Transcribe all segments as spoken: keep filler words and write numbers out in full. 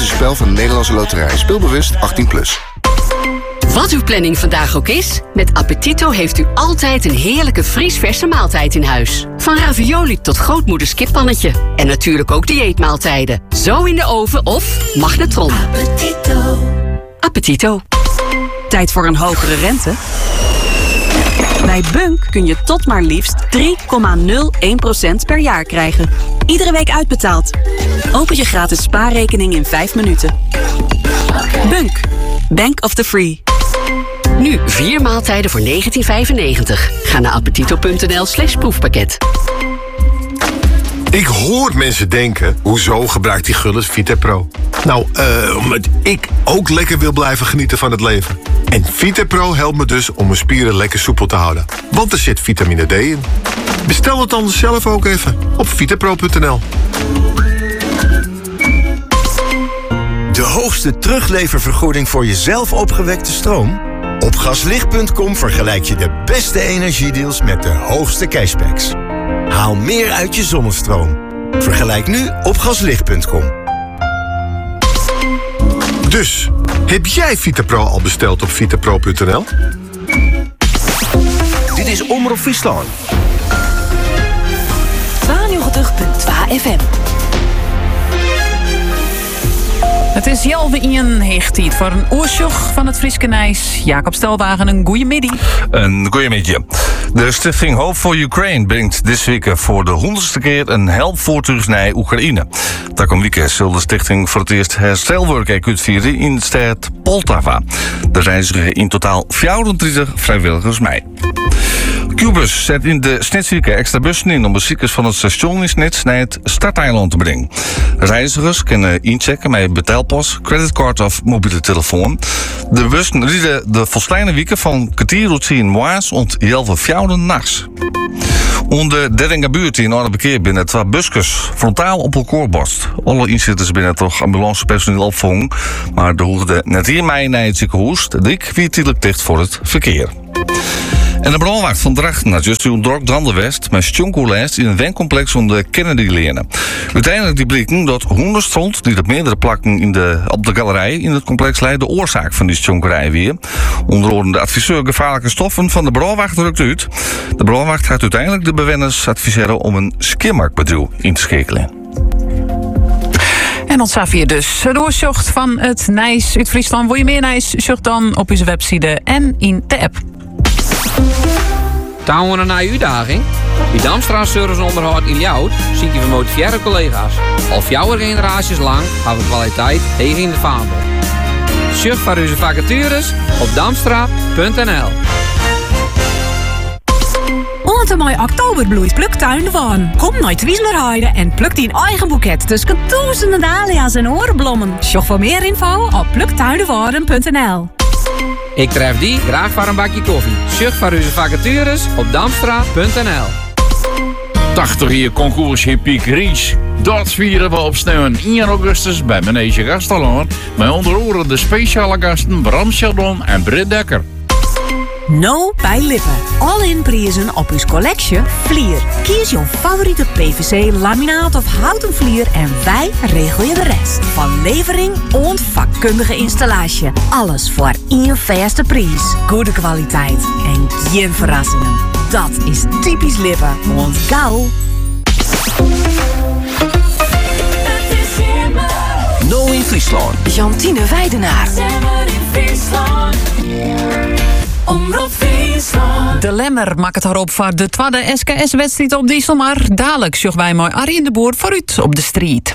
is een spel van de Nederlandse Loterij. Speelbewust achttien plus. Wat uw planning vandaag ook is, met Appetito heeft u altijd een heerlijke vriesverse maaltijd in huis. Van ravioli tot grootmoeders kippannetje. En natuurlijk ook dieetmaaltijden. Zo in de oven of magnetron. Appetito. Appetito. Tijd voor een hogere rente? Bij Bunk kun je tot maar liefst drie komma nul één procent per jaar krijgen. Iedere week uitbetaald. Open je gratis spaarrekening in vijf minuten. Bunk. Bank of the Free. Nu vier maaltijden voor negentien vijfennegentig. Ga naar appetito.nl slash proefpakket. Ik hoor mensen denken, hoezo gebruikt die Gullis VitaPro? Nou, uh, omdat ik ook lekker wil blijven genieten van het leven. En VitaPro helpt me dus om mijn spieren lekker soepel te houden. Want er zit vitamine D in. Bestel het dan zelf ook even op vitapro punt n l. De hoogste terugleververgoeding voor jezelf opgewekte stroom? Op gaslicht punt com vergelijk je de beste energiedeals met de hoogste cashbacks. Haal meer uit je zonnestroom. Vergelijk nu op gaslicht punt com. Dus, heb jij VitaPro al besteld op vitapro punt n l? Dit is Omroep Friesland. tweeënnegentig komma twee F M. Het is half één hecht tijd voor een oorlog van het Frieske Nijs. Jacob Stelwagen, een goeie middag. Een goeie middag. De stichting Hope for Ukraine brengt dit week voor de honderdste keer een helpvoertuig naar Oekraïne. Dat komt weekend zal de stichting voor het eerst herstelwerk uitvieren in de stad Poltava. Er reizigen in totaal vierentwintig vrijwilligers mee. Qbus zet in de snitsweken extra bussen in om bezoekers van het station in Snits naar het starteiland te brengen. Reizigers kunnen inchecken met betaalpas, creditcard of mobiele telefoon. De bussen rijden de volslijne weken van kwartierroute in Moas ont jelve fjouwen nachts. Onder Derringa buurt in Oudebekeer binnen twee busjes frontaal op elkaar borst. Alle inzitters binnen toch ambulancepersoneel opvangen, maar de hoefde net hiermee naar het ziekenhuis. De dik wie tijdelijk dicht voor het verkeer. En de brandwacht van Drachten naar just uw dorp Drandenwest met sjonkolijst in een wencomplex om de Kennedy-lenen. Uiteindelijk die bleken dat honderd stond die op meerdere plakken in de, op de galerij in het complex leidde de oorzaak van die sjonkerij weer. Onder andere de adviseur gevaarlijke stoffen van de brandwacht rukt uit. De brandwacht gaat uiteindelijk de bewoners adviseren om een skimmarktbedrijf in te schakelen. En ons hier dus de oorzocht van het Nijs uit Friesland. Wil je meer Nijs? Zoek dan op onze website en in de app. Touwen we naar uw uitdaging? Bij Damstra Service Onderhoud in Ljouwt ziet je gemotiveerde collega's. Al vier generaties lang hebben we kwaliteit tegen in de vaandel. Surf voor onze vacatures op damstra punt n l. Onze mooi oktober bloeit pluktuin van. Kom naar Twieslerheide en pluk die eigen boeket tussen duizenden dahlia's en orenblommen. Zoek voor meer info op pluktuindevoren punt n l. Ik tref die graag voor een bakje koffie. Surf voor onze vacatures op damstra punt n l. tachtig jaar concours in Piek Ries. Dat vieren we op sneeuw één augustus bij Manege Gastelaan. Met onder andere de speciale gasten Bram Sheldon en Britt Dekker. No bij Lippen. All-in prijzen op uw collectie Vlier. Kies jouw favoriete P V C, laminaat of houten vlier en wij regelen je de rest. Van levering en vakkundige installatie. Alles voor één vaste prijs. Goede kwaliteit en geen verrassingen. Dat is typisch Lippen. Want gauw. No in Friesland. Jantine Weidenaar. De Lemmer maakt het erop voor de tweede S K S-wedstrijd op Diesel, maar dadelijk zoeken wij mooi Arjen in de Boer vooruit op de street.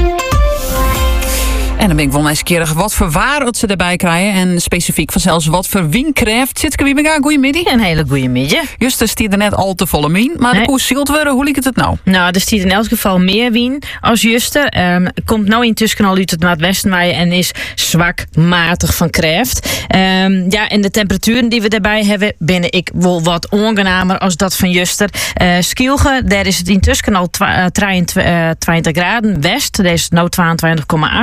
En dan ben ik wel eens keer wat voor waar dat ze erbij krijgen. En specifiek van zelfs wat voor windkracht. Zit ik weer goedemiddag. Een hele goede middag. Just er stiet er net al te volle mien. Maar nee. De koers zielt worden. Hoe liep het nou? Nou, er stiet in elk geval meer wien als juster. Um, komt nou intussen al uit het noordwesten waaien en is zwak matig van kracht. Um, ja, en de temperaturen die we daarbij hebben, ben ik wel wat ongenamer als dat van juster. Uh, Skielge, daar is het intussen al twa- uh, drieëntwintig graden. West, daar is het nou tweeëntwintig komma acht.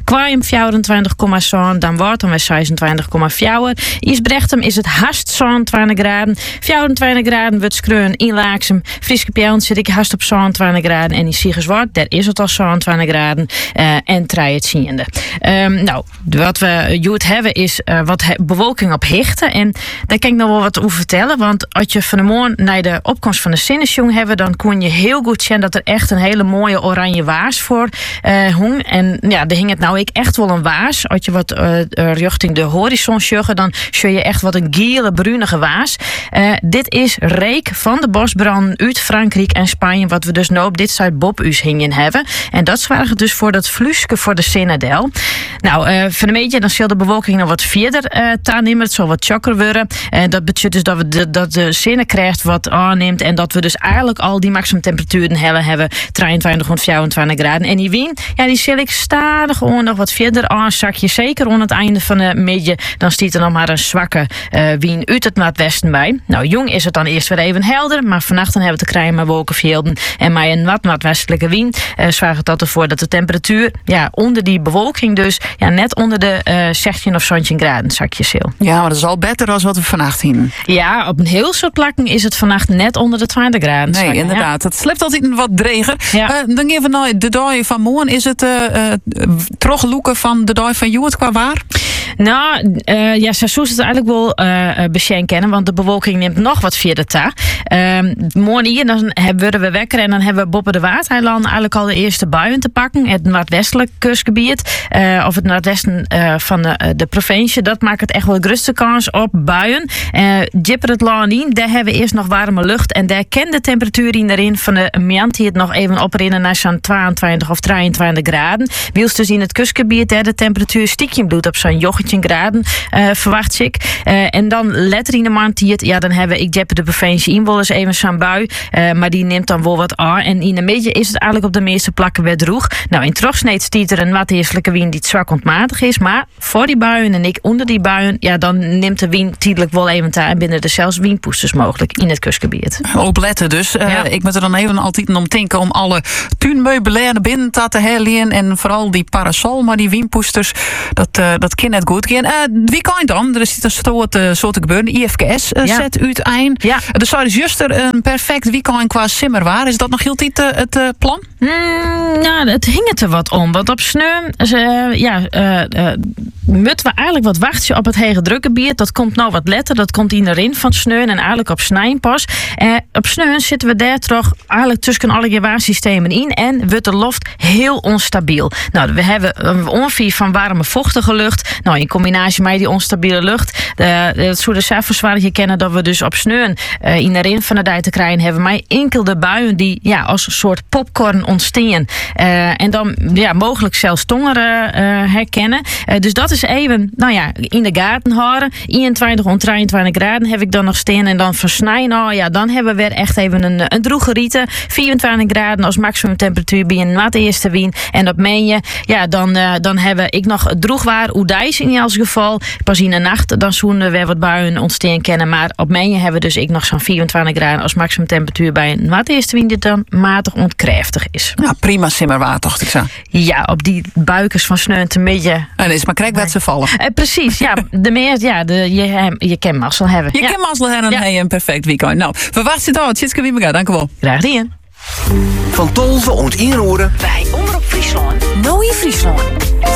Kwaim vierentwintig komma zeven. Dan Wortel met zesentwintig komma vier. Isbrechtem is het haast zevenentwintig graden. vierentwintig graden wordt Skreun in Laaksem. Frieske Pjelnt zit ik haast op zevenentwintig graden. En in Siegerswart, daar is het al zevenentwintig graden. Uh, en trij het ziende. Um, nou, wat we goed hebben is uh, wat he- bewolking op Hichten. En daar kan ik nog wel wat over vertellen. Want als je van de morgen naar de opkomst van de Sinnesjong hebben, dan kon je heel goed zien dat er echt een hele mooie oranje waas voor uh, hong. En ja, er hing het nou ik echt wel een waas. Als je wat uh, richting de horizon sjuggen, dan zie je echt wat een gele, brunige waas. Uh, dit is reek van de bosbranden uit Frankrijk en Spanje, wat we dus nou op dit site Bobuus hingen hebben. En dat zorgt dus voor dat vluske voor de Sinnedel. Nou, uh, van een beetje dan zal de bewolking nog wat verder uh, aannemen. Het zal wat chokker worden. En dat betekent dus dat we de, dat de Sinne krijgt wat aanneemt en dat we dus eigenlijk al die maximum temperaturen hellen hebben, drieëntwintig tot vierentwintig graden. En die wind, ja, die zal ik stadig gewoon nog wat verder aanzakje. Zeker aan het einde van de middag, dan stiet er nog maar een zwakke uh, wind uit het noordwesten bij. Nou, jong is het dan eerst weer even helder, maar vannacht dan hebben we te krijgen met wolkenvelden en met een wat noordwestelijke wind uh, zorgt dat ervoor dat de temperatuur, ja, onder die bewolking dus, ja, net onder de uh, zestien of zeventien graden zakje zil. Ja, maar dat is al beter dan wat we vannacht zien. Ja, op een heel soort plakken is het vannacht net onder de twintig graden. Nee, zakken, inderdaad. Ja. Het slept altijd een wat dreger. Ja. Uh, dan even naar de dag van morgen. Is het uh, uh, terugloeken van de dag van Joet qua waar? Nou, uh, ja, ze zoest het eigenlijk wel uh, beschijn kennen, want de bewolking neemt nog wat verder ta. Uh, morgen hier, dan hebben we wekker en dan hebben we boven de Waardeilanden eigenlijk al de eerste buien te pakken. Het noordwestelijk kustgebied, uh, of het noordwesten uh, van de, de provincie, dat maakt het echt wel de grootste kans op buien. Uh, Jipper het land in, daar hebben we eerst nog warme lucht en daar kent de temperatuur in erin van de Miant die het nog even oprinnen naar zo'n tweeëntwintig of drieëntwintig graden. Wils dus in het kustgebied, daar de temperatuur stiekje bloed op zo'n jochentje graden, uh, verwacht ik. Uh, en dan letter in de maand die het, ja, dan hebben ik Jipper de provincie in wel eens even zo'n bui, uh, maar die neemt dan wel wat aan. En in de middag is het eigenlijk op de meeste plakken weer droeg. Nou, in Trogsneed stiet er een wat eerstelijke wind die zwak ontmatig is, maar voor die buien en ik onder die buien, ja, dan neemt de wind tijdelijk wel even te en binnen er zelfs windpoesters mogelijk in het kustgebied. Opletten dus. Uh, ja. Ik moet er dan even altijd om denken om alle tuinmeubilaire binnen te halen en vooral die parasol, maar die windpoesters, dat, uh, dat kan net goed gaan. Uh, wie kan dan? Er is een soort, uh, soort gebeuren. I F K S uh, ja. zet uit eind. Ja. Dus zou dus juist er een perfect weekend qua simmer waar. Is dat nog heel tijd uh, het uh, plan? Mm, nou, het hing het er wat om. Want op sneeuw, uh, ja, uh, uh, moeten we eigenlijk wat wachten op het hege drukgebied. Dat komt nou wat letter. Dat komt in de rin van sneeuw en eigenlijk op snijden pas. Uh, op sneeuw zitten we daar toch eigenlijk tussen alle gewaarsystemen in en wordt de lucht heel onstabiel. Nou, we hebben een ongeveer van warme, vochtige lucht. Nou, in combinatie met die onstabiele lucht, uh, dat zou de cijferswaardig kennen dat we dus op sneeuw uh, in de rin van de dij te krijgen hebben. Maar enkele buien die ja, als een soort popcorn ontstaan. Uh, en dan ja, mogelijk zelfs tongeren uh, herkennen. Uh, dus dat is even, nou ja, in de gaten houden. eenentwintig tot drieëntwintig graden heb ik dan nog staan. En dan versnijden, nou ja, dan hebben we weer echt even een, een droege rieten. vierentwintig graden als maximum temperatuur bij een wat eerste wien. En dat meen je, ja, dan, uh, dan hebben ik nog droegwaar, oedijs in elk geval. Pas in de nacht, dan zoen we weer wat buien ontstaan kennen. Maar op meen je hebben we dus ik nog zo'n vierentwintig graden als maximum temperatuur bij een wat eerste wien die dan matig ontkräftig is. Ja, prima simmerwaar, dacht ik zo. Ja, op die buikers van sneeuw een beetje. En is maar krijg wat ze vallen. Uh, precies, ja. De meer, ja, de, je, je kan mazzel hebben. Je ja. kan mazzel hebben en ja. een perfect weekend. Nou, verwacht je dat. Tjitske Wiemega, dank u wel. Graag gedaan. Van Tolve ont inroeren Bij Omroep Friesland. Nooit Friesland.